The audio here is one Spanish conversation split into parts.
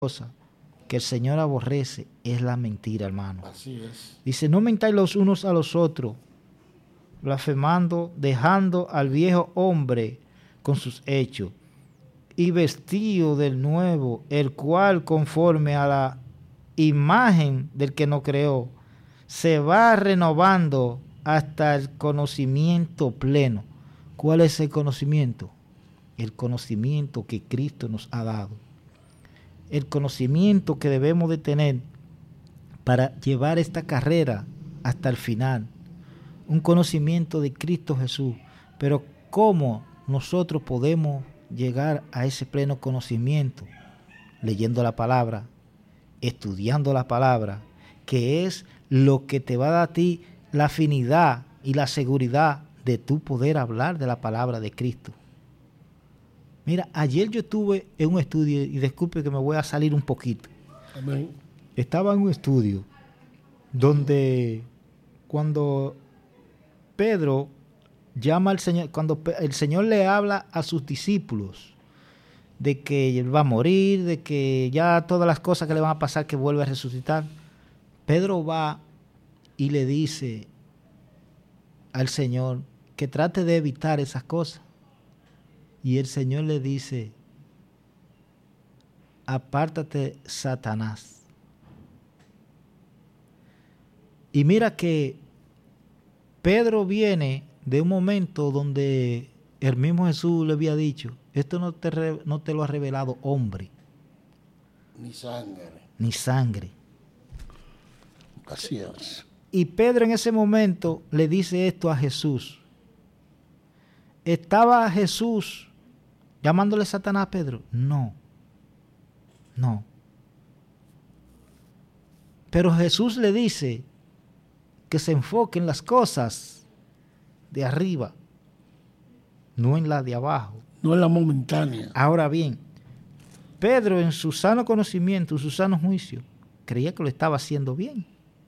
cosa que el Señor aborrece es la mentira, hermano. Así es. Dice, no mentáis los unos a los otros, blasfemando, dejando al viejo hombre con sus hechos, y vestido del nuevo, el cual conforme a la imagen del que nos creó, se va renovando hasta el conocimiento pleno. ¿Cuál es el conocimiento? El conocimiento que Cristo nos ha dado. El conocimiento que debemos de tener para llevar esta carrera hasta el final. Un conocimiento de Cristo Jesús. Pero ¿cómo nosotros podemos llegar a ese pleno conocimiento? Leyendo la palabra, estudiando la palabra, que es lo que te va a dar a ti la afinidad y la seguridad de tu poder hablar de la palabra de Cristo. Mira, ayer yo estuve en un estudio, y disculpe que me voy a salir un poquito. Amén. Estaba en un estudio donde cuando Pedro llama al Señor, cuando el Señor le habla a sus discípulos de que él va a morir, de que ya todas las cosas que le van a pasar, que vuelve a resucitar, Pedro va y le dice al Señor que trate de evitar esas cosas. Y el Señor le dice, apártate, Satanás. Y mira que Pedro viene de un momento donde el mismo Jesús le había dicho, esto no te lo ha revelado hombre. Ni sangre. Ni sangre. Así es. Y Pedro en ese momento le dice esto a Jesús. ¿Estaba Jesús llamándole Satanás a Pedro? No. No. Pero Jesús le dice que se enfoque en las cosas de arriba, no en las de abajo. No en la momentánea. Ahora bien, Pedro en su sano conocimiento, en su sano juicio, creía que lo estaba haciendo bien.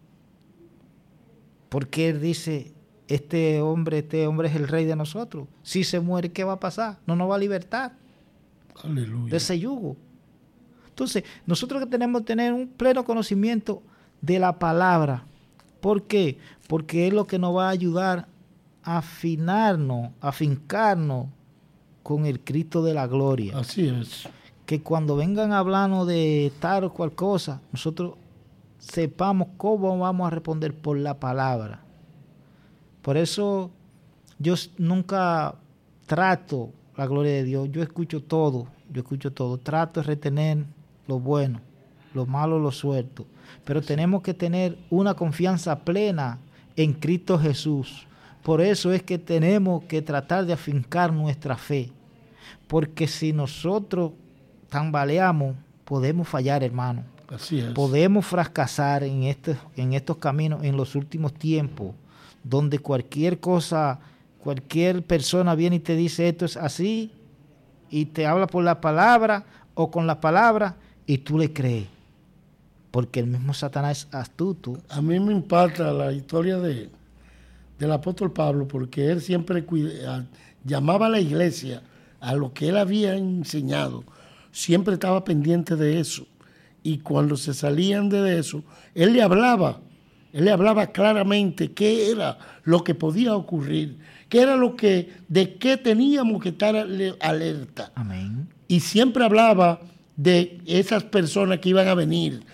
Porque él dice, este hombre es el rey de nosotros. Si se muere, ¿qué va a pasar? No nos va a libertar. Aleluya. De ese yugo. Entonces, nosotros que tenemos que tener un pleno conocimiento de la palabra. ¿Por qué? Porque es lo que nos va a ayudar a afinarnos, a afincarnos con el Cristo de la gloria. Así es. Que cuando vengan a hablarnos de tal o cual cosa, nosotros sepamos cómo vamos a responder por la palabra. Por eso yo nunca trato la gloria de Dios. Yo escucho todo. Trato de retener lo bueno, lo malo lo suelto. Pero tenemos que tener una confianza plena en Cristo Jesús. Por eso es que tenemos que tratar de afincar nuestra fe. Porque si nosotros tambaleamos, podemos fallar, hermano. Así es. Podemos fracasar en estos caminos en los últimos tiempos, donde cualquier cosa, cualquier persona viene y te dice esto es así, y te habla por la palabra o con la palabra, y tú le crees. Porque el mismo Satanás es astuto. A mí me impacta la historia del apóstol Pablo, porque él siempre llamaba a la iglesia a lo que él había enseñado. Siempre estaba pendiente de eso. Y cuando se salían de eso, él le hablaba claramente qué era lo que podía ocurrir, qué era de qué teníamos que estar alerta. Amén. Y siempre hablaba de esas personas que iban a venir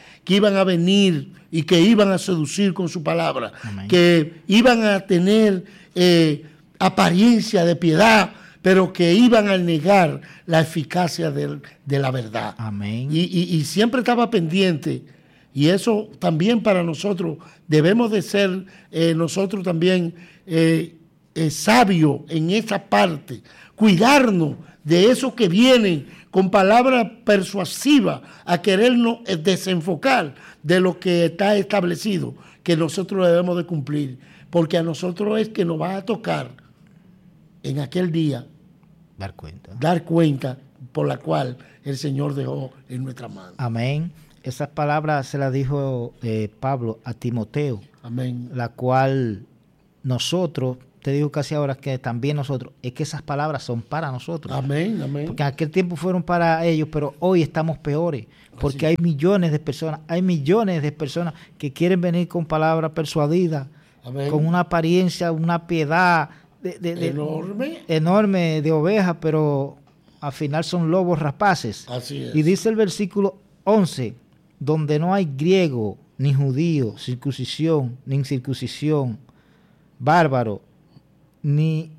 y que iban a seducir con su palabra. Amén. Que iban a tener apariencia de piedad, pero que iban a negar la eficacia de la verdad. Amén. Y siempre estaba pendiente. Y eso también para nosotros debemos de ser nosotros también sabios en esa parte. Cuidarnos de esos que vienen con palabras persuasivas a querernos desenfocar de lo que está establecido, que nosotros debemos de cumplir. Porque a nosotros es que nos va a tocar en aquel día dar cuenta por la cual el Señor dejó en nuestra mano. Amén. Esas palabras se las dijo Pablo a Timoteo. Amén. La cual nosotros te digo casi ahora que también nosotros, es que esas palabras son para nosotros. Amén, amén. Porque en aquel tiempo fueron para ellos, pero hoy estamos peores. Porque hay millones de personas que quieren venir con palabras persuadidas, Amén. con una apariencia, una piedad enorme de ovejas, pero al final son lobos rapaces. Así es. Y dice el versículo 11, donde no hay griego, ni judío, circuncisión, ni incircuncisión, bárbaro, ni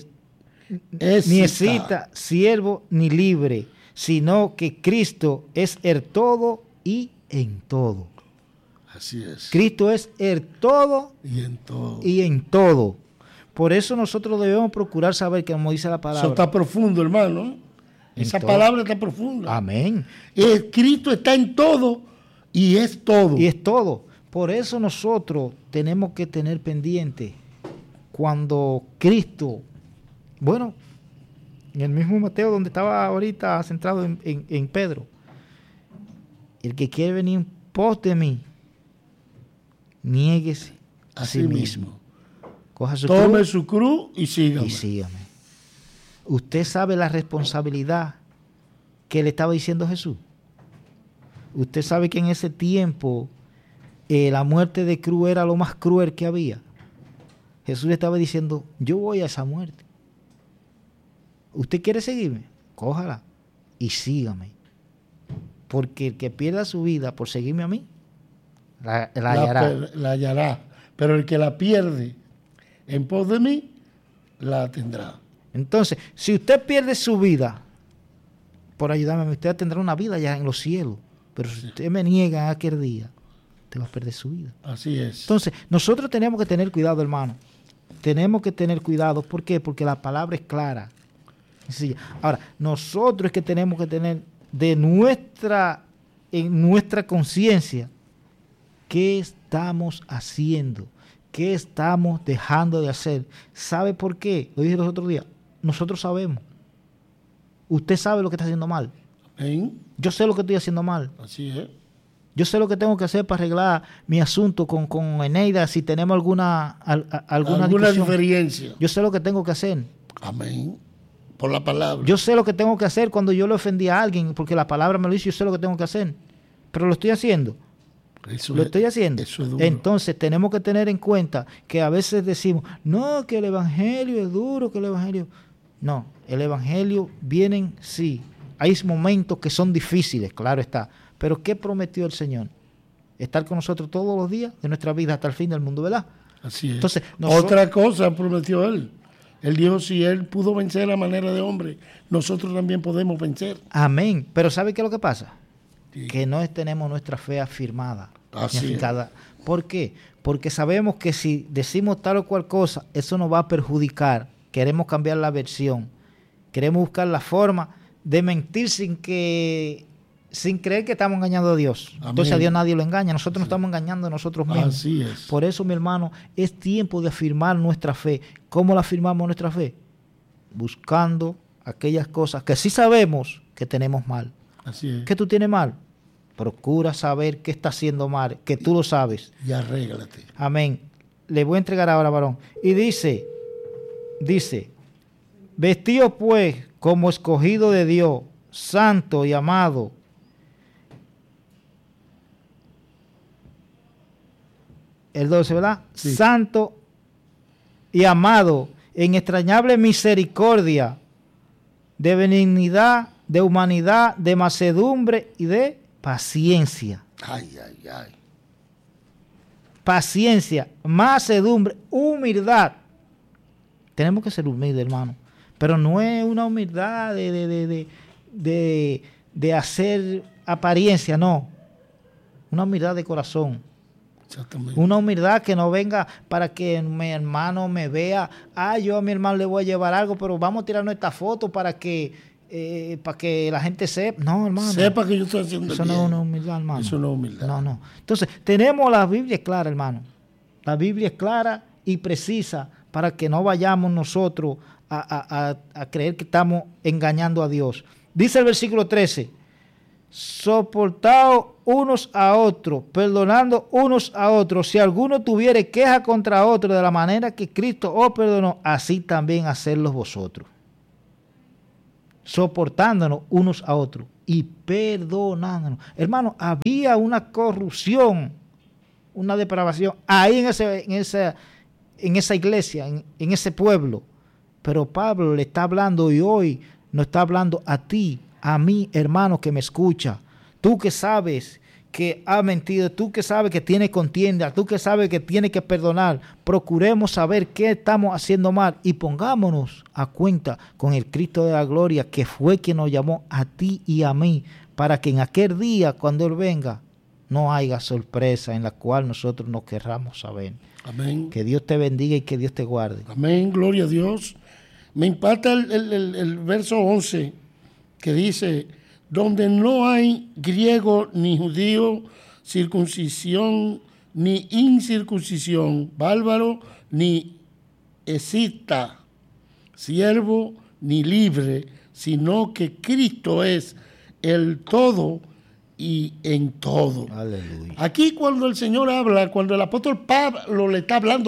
escita, siervo, ni libre, sino que Cristo es el todo y en todo. Así es. Cristo es el todo y en todo. Por eso nosotros debemos procurar saber que, como dice la palabra. Eso está profundo, hermano. Esa palabra está profunda. Amén. Cristo está en todo y es todo. Y es todo. Por eso nosotros tenemos que tener pendiente cuando Cristo, bueno, en el mismo Mateo donde estaba ahorita centrado en Pedro, el que quiere venir en pos de mí, niéguese a sí mismo. Coja su Tome cruz su cruz y sígame. y sígame. Usted sabe la responsabilidad que le estaba diciendo Jesús. Usted sabe que en ese tiempo la muerte de cruz era lo más cruel que había. Jesús le estaba diciendo, yo voy a esa muerte. ¿Usted quiere seguirme? Cójala y sígame. Porque el que pierda su vida por seguirme a mí, la hallará. La hallará. Pero el que la pierde en pos de mí, la tendrá. Entonces, si usted pierde su vida por ayudarme a mí, usted tendrá una vida ya en los cielos. Pero si usted me niega en aquel día, usted va a perder su vida. Así es. Entonces, nosotros tenemos que tener cuidado, hermano. Tenemos que tener cuidado. ¿Por qué? Porque la palabra es clara. Sí. Ahora, nosotros es que tenemos que tener en nuestra conciencia qué estamos haciendo, qué estamos dejando de hacer. ¿Sabe por qué? Lo dije los otros días. Nosotros sabemos. Usted sabe lo que está haciendo mal. ¿Ven? Yo sé lo que estoy haciendo mal. Así es. Yo sé lo que tengo que hacer para arreglar mi asunto con Eneida, si tenemos alguna diferencia. Yo sé lo que tengo que hacer. Amén. Por la palabra. Yo sé lo que tengo que hacer cuando yo le ofendí a alguien, porque la palabra me lo dice, yo sé lo que tengo que hacer. Pero lo estoy haciendo. Lo estoy haciendo. Eso es duro. Entonces tenemos que tener en cuenta que a veces decimos, no, que el evangelio es duro, que el evangelio... No, el evangelio vienen, sí. Hay momentos que son difíciles, claro está. Pero ¿qué prometió el Señor? Estar con nosotros todos los días de nuestra vida hasta el fin del mundo, ¿verdad? Así es. Entonces, otra cosa prometió Él. Él dijo, si Él pudo vencer a manera de hombre, nosotros también podemos vencer. Amén. Pero ¿sabe qué es lo que pasa? Sí. Que no tenemos nuestra fe afirmada. Así es. ¿Por qué? Porque sabemos que si decimos tal o cual cosa, eso nos va a perjudicar. Queremos cambiar la versión. Queremos buscar la forma de mentir sin creer que estamos engañando a Dios. Amén. Entonces a Dios nadie lo engaña. Nosotros nos estamos engañando a nosotros mismos. Así es. Por eso, mi hermano, es tiempo de afirmar nuestra fe. ¿Cómo la afirmamos nuestra fe? Buscando aquellas cosas que sí sabemos que tenemos mal. Así es. ¿Qué tú tienes mal? Procura saber qué está haciendo mal, que tú lo sabes. Y arréglate. Amén. Le voy a entregar ahora, varón. Y dice, vestido pues como escogido de Dios, santo y amado, el 12, ¿verdad? Sí. Santo y amado, en extrañable misericordia, de benignidad, de humanidad, de mansedumbre y de paciencia. Ay, ay, ay. Paciencia, mansedumbre, humildad. Tenemos que ser humildes, hermano. Pero no es una humildad de hacer apariencia, no. Una humildad de corazón. Exactamente. Una humildad que no venga para que mi hermano me vea. Yo a mi hermano le voy a llevar algo, pero vamos a tirarnos esta foto para que la gente sepa. No, hermano. Sepa que yo estoy haciendo eso bien. No es una humildad, hermano. Eso no es humildad. No. Entonces, tenemos la Biblia clara, hermano. La Biblia es clara y precisa para que no vayamos nosotros a creer que estamos engañando a Dios. Dice el versículo 13, soportaos unos a otros, perdonando unos a otros. Si alguno tuviere queja contra otro, de la manera que Cristo os perdonó, así también hacedlo vosotros. Soportándonos unos a otros y perdonándonos. Hermano, había una corrupción, una depravación ahí en esa iglesia, en ese pueblo. Pero Pablo le está hablando, y hoy nos está hablando a ti, a mí, hermano, que me escucha. Tú que sabes que ha mentido, tú que sabes que tiene contienda, tú que sabes que tiene que perdonar. Procuremos saber qué estamos haciendo mal y pongámonos a cuenta con el Cristo de la gloria, que fue quien nos llamó a ti y a mí, para que en aquel día, cuando Él venga, no haya sorpresa en la cual nosotros no querramos saber. Amén. Que Dios te bendiga y que Dios te guarde. Amén, gloria a Dios. Me impacta el verso 11 que dice: donde no hay griego ni judío, circuncisión ni incircuncisión, bárbaro ni escita, siervo ni libre, sino que Cristo es el todo y en todo. Aleluya. Aquí cuando el Señor habla, cuando el apóstol Pablo le está hablando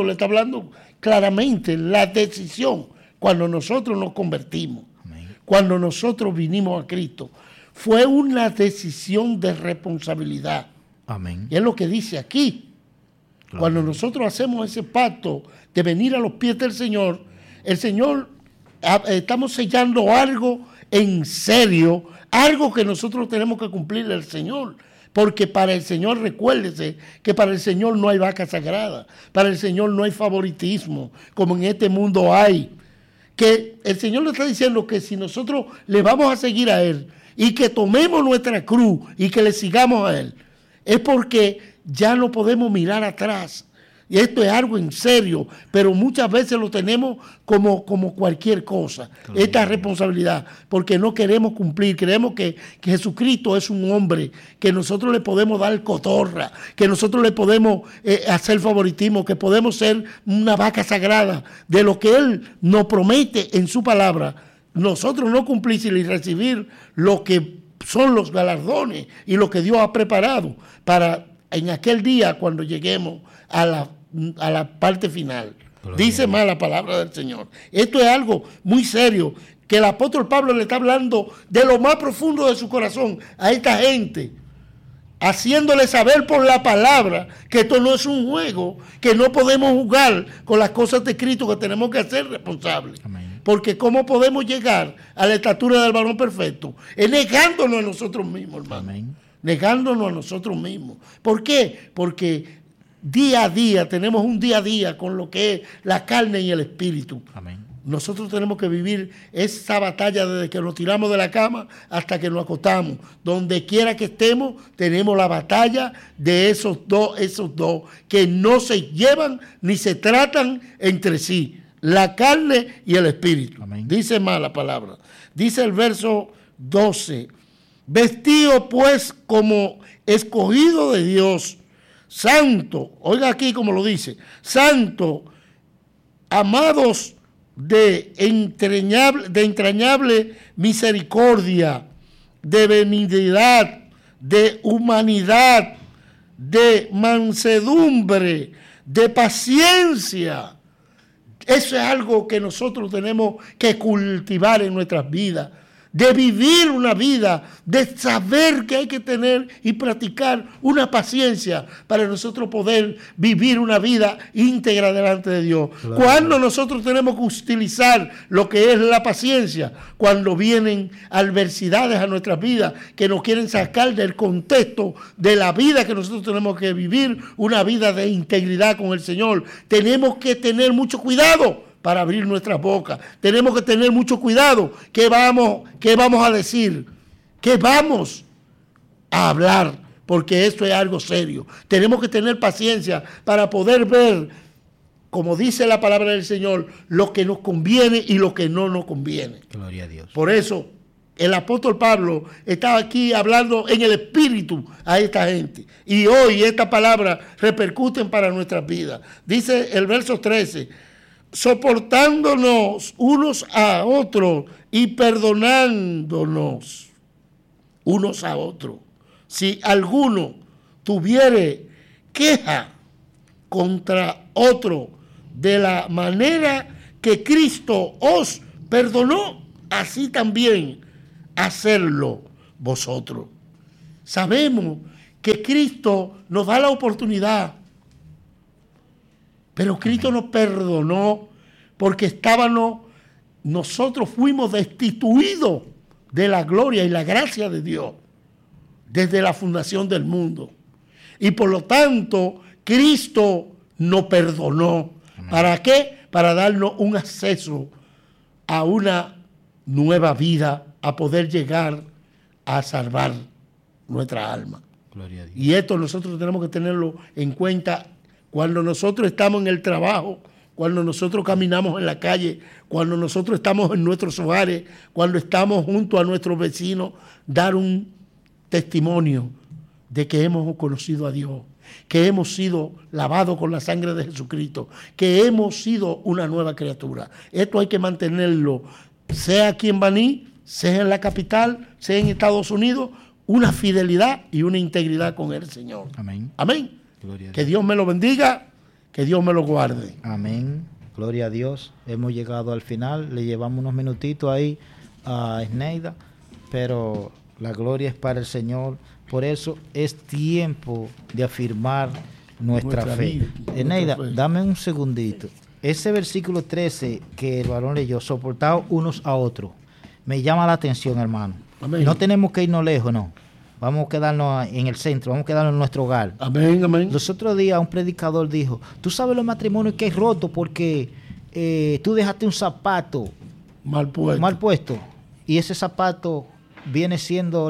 claramente la decisión, cuando nosotros nos convertimos, amén, cuando nosotros vinimos a Cristo, fue una decisión de responsabilidad. Amén. Y es lo que dice aquí. Claro. Cuando nosotros hacemos ese pacto de venir a los pies del Señor, el Señor, estamos sellando algo en serio, algo que nosotros tenemos que cumplirle al Señor. Porque para el Señor, recuérdese que para el Señor no hay vaca sagrada, para el Señor no hay favoritismo, como en este mundo hay. Que el Señor le está diciendo que si nosotros le vamos a seguir a Él y que tomemos nuestra cruz y que le sigamos a Él, es porque ya no podemos mirar atrás. Y esto es algo en serio, pero muchas veces lo tenemos como cualquier cosa, claro, esta responsabilidad, porque no queremos cumplir. Creemos que Jesucristo es un hombre, que nosotros le podemos dar cotorra, que nosotros le podemos hacer favoritismo, que podemos ser una vaca sagrada de lo que Él nos promete en su palabra. Nosotros no cumplir y recibir lo que son los galardones y lo que Dios ha preparado para en aquel día cuando lleguemos a la parte final. Dice más la palabra del Señor. Esto es algo muy serio, que el apóstol Pablo le está hablando de lo más profundo de su corazón a esta gente, haciéndole saber por la palabra que esto no es un juego, que no podemos jugar con las cosas de Cristo, que tenemos que ser responsables. Amén. Porque ¿cómo podemos llegar a la estatura del varón perfecto? Es negándonos a nosotros mismos, hermano. Amén. Negándonos a nosotros mismos. ¿Por qué? Porque día a día, tenemos un día a día con lo que es la carne y el espíritu. Amén. Nosotros tenemos que vivir esa batalla desde que nos tiramos de la cama hasta que nos acostamos. Donde quiera que estemos, tenemos la batalla de esos dos que no se llevan ni se tratan entre sí. La carne y el espíritu. Amén. Dice más la palabra. Dice el verso 12. Vestido pues como escogido de Dios, santo, oiga aquí como lo dice, santo, amados de entrañable misericordia, de benignidad, de humanidad, de mansedumbre, de paciencia. Eso es algo que nosotros tenemos que cultivar en nuestras vidas. De vivir una vida, de saber que hay que tener y practicar una paciencia para nosotros poder vivir una vida íntegra delante de Dios. Claro. Cuando nosotros tenemos que utilizar lo que es la paciencia, cuando vienen adversidades a nuestras vidas que nos quieren sacar del contexto de la vida que nosotros tenemos que vivir, una vida de integridad con el Señor, tenemos que tener mucho cuidado para abrir nuestras bocas. Tenemos que tener mucho cuidado. ¿Qué vamos a decir? ¿Qué vamos a hablar? Porque esto es algo serio. Tenemos que tener paciencia para poder ver, como dice la palabra del Señor, lo que nos conviene y lo que no nos conviene. Gloria a Dios. Por eso, el apóstol Pablo está aquí hablando en el espíritu a esta gente. Y hoy esta palabra repercute para nuestras vidas. Dice el verso 13, soportándonos unos a otros y perdonándonos unos a otros. Si alguno tuviere queja contra otro de la manera que Cristo os perdonó, así también hacerlo vosotros. Sabemos que Cristo nos da la oportunidad, pero Cristo nos perdonó porque nosotros fuimos destituidos de la gloria y la gracia de Dios desde la fundación del mundo. Y por lo tanto, Cristo nos perdonó. Amén. ¿Para qué? Para darnos un acceso a una nueva vida, a poder llegar a salvar nuestra alma. Gloria a Dios. Y esto nosotros tenemos que tenerlo en cuenta cuando nosotros estamos en el trabajo, cuando nosotros caminamos en la calle, cuando nosotros estamos en nuestros hogares, cuando estamos junto a nuestros vecinos, dar un testimonio de que hemos conocido a Dios, que hemos sido lavados con la sangre de Jesucristo, que hemos sido una nueva criatura. Esto hay que mantenerlo, sea aquí en Baní, sea en la capital, sea en Estados Unidos, una fidelidad y una integridad con el Señor. Amén. Amén. Gloria a Dios. Que Dios me lo bendiga, que Dios me lo guarde. Amén. Gloria a Dios. Hemos llegado al final. Le llevamos unos minutitos ahí a Esneida, pero la gloria es para el Señor. Por eso es tiempo de afirmar nuestra fe. Esneida, dame un segundito. Ese versículo 13 que el varón leyó, soportados unos a otros, me llama la atención, hermano. Amén. No tenemos que irnos lejos, no. Vamos a quedarnos en el centro, vamos a quedarnos en nuestro hogar. Amén, amén. Los otros días un predicador dijo, tú sabes los matrimonios que hay rotos porque tú dejaste un zapato mal puesto y ese zapato viene siendo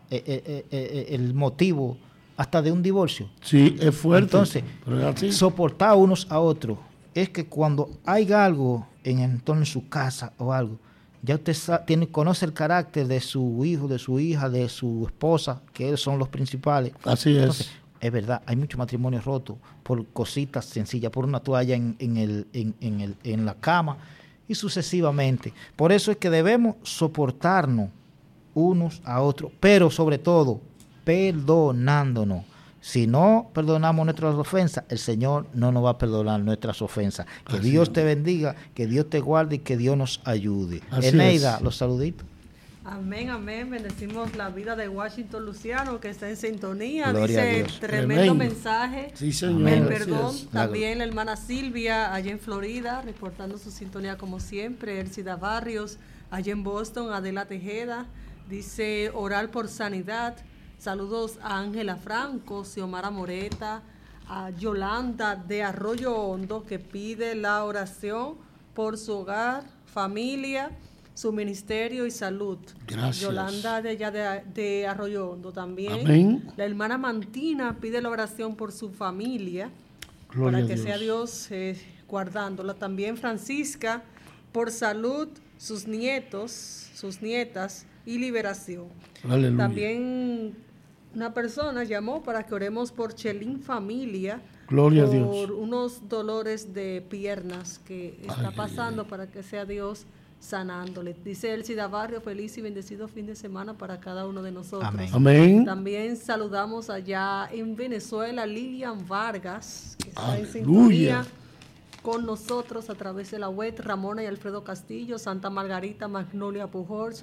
el motivo hasta de un divorcio. Sí, es fuerte. Entonces, soportar unos a otros es que cuando hay algo en entorno de su casa o algo, ya usted conoce el carácter de su hijo, de su hija, de su esposa, que ellos son los principales. Así es. Entonces, es verdad, hay muchos matrimonios rotos por cositas sencillas, por una toalla en la cama y sucesivamente. Por eso es que debemos soportarnos unos a otros, pero sobre todo perdonándonos. Si no perdonamos nuestras ofensas, el Señor no nos va a perdonar nuestras ofensas. Que así Dios te bendiga, que Dios te guarde y que Dios nos ayude. Esneida, los saluditos. Amén, amén. Bendecimos la vida de Washington Luciano, que está en sintonía. Gloria Dice, tremendo mensaje. Sí, Señor. El perdón. También la hermana Silvia, allá en Florida, reportando su sintonía como siempre. Elcida Barrios, allá en Boston. Adela Tejeda, dice, orar por sanidad. Saludos a Ángela Franco, Xiomara Moreta, a Yolanda de Arroyo Hondo, que pide la oración por su hogar, familia, su ministerio y salud. Gracias. Yolanda de allá de Arroyo Hondo también. Amén. La hermana Mantina pide la oración por su familia, Gloria para que a Dios. sea Dios guardándola. También Francisca, por salud, sus nietos, sus nietas y liberación. Aleluya. También una persona llamó para que oremos por Chelín Familia. Gloria a Dios. Por unos dolores de piernas que está pasando, para que sea Dios sanándole. Dice Elcida Barrio, feliz y bendecido fin de semana para cada uno de nosotros. Amén. Amén. También saludamos allá en Venezuela Lilian Vargas, que está en Aleluya. sintonía con nosotros a través de la web. Ramona y Alfredo Castillo, Santa Margarita, Magnolia Pujols,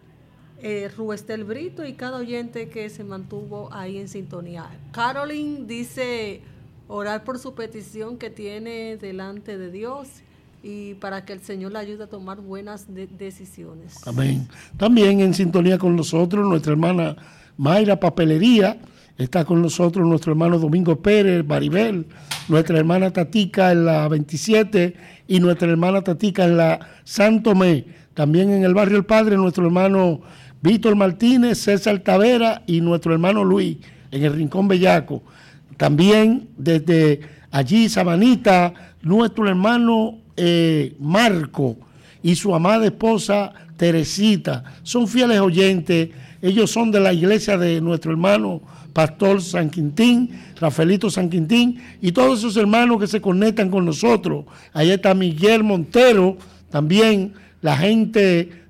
Ruestel Brito y cada oyente que se mantuvo ahí en sintonía. Caroline dice orar por su petición que tiene delante de Dios y para que el Señor le ayude a tomar buenas decisiones. Amén. También en sintonía con nosotros nuestra hermana Mayra Papelería, está con nosotros nuestro hermano Domingo Pérez, Maribel, nuestra hermana Tatica en la 27 y nuestra hermana Tatica en la Santomé. También en el barrio El Padre nuestro hermano Víctor Martínez, César Tavera y nuestro hermano Luis en el Rincón Bellaco. También desde allí, Sabanita, nuestro hermano Marco y su amada esposa Teresita. Son fieles oyentes. Ellos son de la iglesia de nuestro hermano Pastor San Quintín, Rafaelito San Quintín, y todos esos hermanos que se conectan con nosotros. Allá está Miguel Montero, también la gente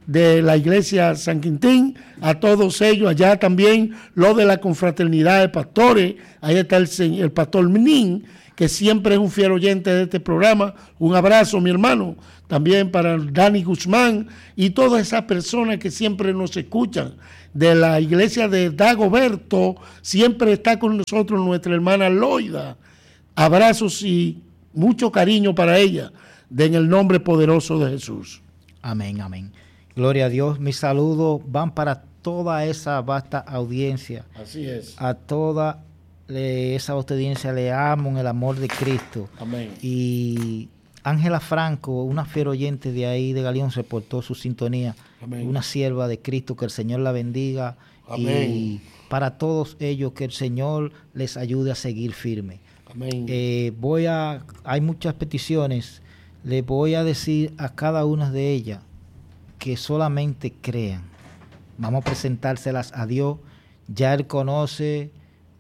de la iglesia San Quintín, a todos ellos, allá también los de la confraternidad de pastores, ahí está el pastor Minin, que siempre es un fiel oyente de este programa. Un abrazo, mi hermano, también para Dani Guzmán y todas esas personas que siempre nos escuchan. De la iglesia de Dagoberto, siempre está con nosotros nuestra hermana Loida. Abrazos y mucho cariño para ella, en el nombre poderoso de Jesús. Amén, amén. Gloria a Dios. Mis saludos van para toda esa vasta audiencia. Así es. A toda esa vasta audiencia le amo en el amor de Cristo. Amén. Y Ángela Franco, una fiel oyente de ahí de Galeón, reportó su sintonía. Amén. Una sierva de Cristo, que el Señor la bendiga. Amén. Y para todos ellos, que el Señor les ayude a seguir firme. Amén. Hay muchas peticiones. Le voy a decir a cada una de ellas que solamente crean. Vamos a presentárselas a Dios. Ya Él conoce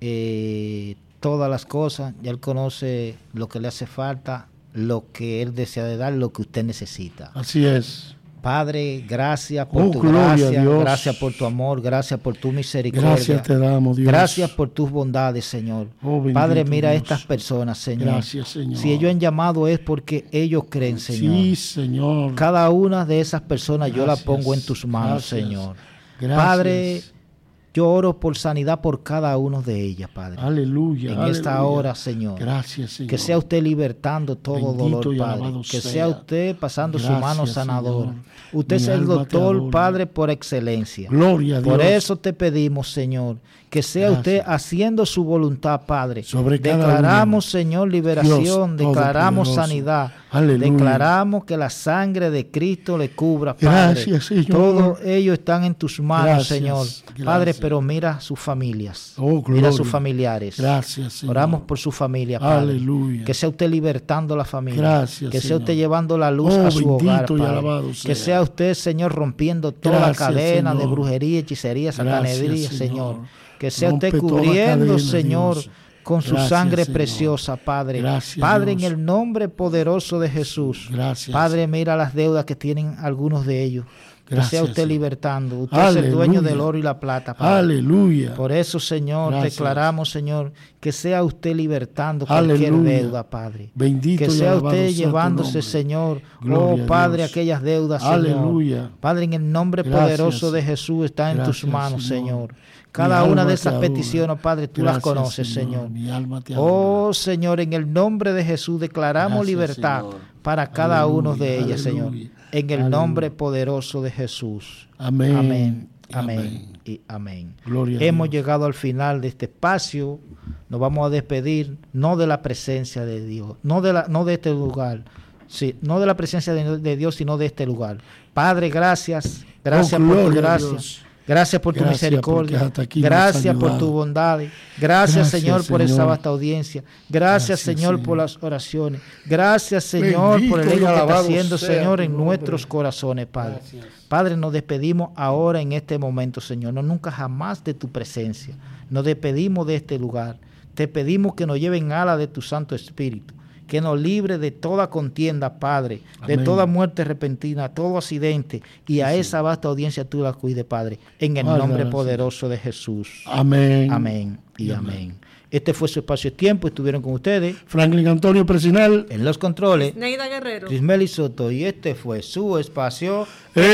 todas las cosas. Ya Él conoce lo que le hace falta, lo que Él desea de dar, lo que usted necesita. Así es. Padre, gracias por tu gloria gracia, a Dios. Gracias por tu amor, gracias por tu misericordia. Gracias te damos, Dios. Gracias por tus bondades, Señor. Padre, mira a estas personas, Señor. Gracias, Señor. Si ellos han llamado es porque ellos creen, Señor. Sí, Señor. Cada una de esas personas yo la Gracias. pongo en tus manos, Gracias. Señor. Gracias. Padre, yo oro por sanidad por cada uno de ellas, Padre. Aleluya. En esta hora, Señor. Gracias, Señor. Que sea usted libertando todo Bendito dolor, y Padre. alabado Que sea. sea usted pasando su Gracias, mano sanadora. Señor. Usted Mi es el alma te doctor, adora. Padre, por excelencia. Gloria a Dios. Por eso te pedimos, Señor, que sea Gracias. usted haciendo su voluntad, Padre. Sobre cada Declaramos, uno. Señor, liberación, Dios declaramos todopoderoso. sanidad. Aleluya. Declaramos que la sangre de Cristo le cubra, Padre. Gracias, Señor. Todos ellos están en tus manos, Gracias. Señor. Gracias. Padre, pero mira sus familias. Oh, mira gloria. sus familiares. Gracias, Señor. Oramos por su familia, Padre. Aleluya. Que sea usted libertando la familia. Gracias, que sea Señor. usted llevando la luz Oh, a su hogar, bendito y Padre. alabado sea. Que sea usted, Señor, rompiendo toda Gracias, la cadena de Señor. brujería, hechicería, satanería, Gracias, Señor. Señor. Que sea Rompe usted toda cubriendo, cadena, Señor, Dios. con su Gracias, sangre Señor. preciosa, Padre. Gracias, Padre, Dios. en el nombre poderoso de Jesús. Gracias. Padre, mira las deudas que tienen algunos de ellos. Que Gracias, sea usted Señor. libertando. Usted es el Aleluya. dueño del oro y la plata, Padre. Aleluya. Por eso, Señor, Gracias. declaramos, Señor, que sea usted libertando cualquier Aleluya. deuda, Padre. Bendito Que y sea alabado usted sea tu llevándose, nombre. Señor, Gloria a Padre, Dios. aquellas deudas, Señor. Aleluya. Padre, en el nombre Gracias. poderoso de Jesús está en tus Gracias, manos, Señor. Señor. Cada Mi una alma de te esas adora. peticiones, Padre, tú las Gracias, conoces, Señor. Mi alma te adora. Oh, Señor, en el nombre de Jesús declaramos Gracias, libertad Señor. para cada Aleluya, uno de ellas, Señor. aleluya, En el aleluya. nombre poderoso de Jesús. Amén. Amén. y Amén. Y amén. Gloria a Hemos Dios. llegado al final de este espacio. Nos vamos a despedir, no de la presencia de Dios, no de este lugar. Sí, no de la presencia de Dios, sino de este lugar. Padre, gracias. Gracias por tu gloria a gracia. Dios. Gracias por tu Gracias misericordia. porque hasta aquí nos has Gracias por ayudado. tu bondad. Gracias, Señor, por esa Señor. vasta audiencia. Gracias, Señor, por Señor. las oraciones. Gracias, Señor, Bendito por el y eco que está alabado haciendo, sea Señor, tu en nombre. nuestros corazones, Padre. Gracias. Padre, nos despedimos ahora en este momento, Señor. No nunca jamás de tu presencia. Nos despedimos de este lugar. Te pedimos que nos lleven ala de tu Santo Espíritu. Que nos libre de toda contienda, Padre, de Amén. toda muerte repentina, todo accidente, y a esa vasta audiencia tú la cuides, Padre, en el nombre Gracias. poderoso de Jesús. Amén. Amén y Y amén. Este fue su espacio de tiempo, estuvieron con ustedes Franklin Antonio Presinal. en los controles, Neida Guerrero. Crismeli Soto, y este fue su espacio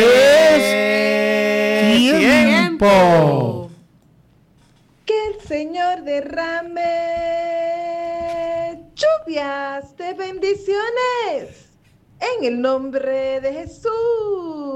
Es tiempo. Que el Señor derrame lluvias de bendiciones en el nombre de Jesús.